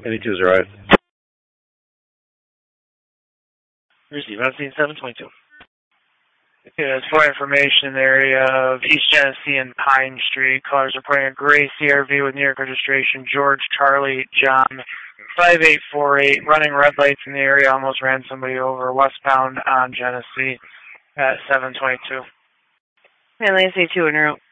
Any twos arrived. Receive on scene 722. Okay, that's for information in the area of East Genesee and Pine Street. Callers reporting a gray CRV with New York registration, George Charlie John 5848, running red lights in the area, almost ran somebody over westbound on Genesee at 722. And Lansing 2 en route.